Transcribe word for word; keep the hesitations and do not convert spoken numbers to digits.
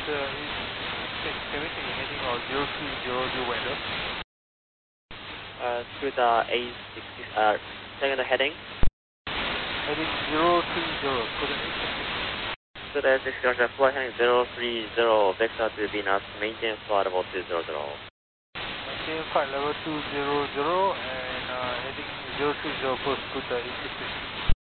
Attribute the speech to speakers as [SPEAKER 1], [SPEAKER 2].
[SPEAKER 1] uh, is seventeen heading or zero three zero zero window.
[SPEAKER 2] Uh, Scoot uh, A sixty, uh, second heading.
[SPEAKER 1] Heading zero three zero, coordinate.
[SPEAKER 2] Scoot A sixty, Roger, flight heading zero three zero, vector to Venus, maintain flight level two zero zero.
[SPEAKER 1] Maintain flight level two zero zero and uh, heading zero three zero for Scoot A sixty.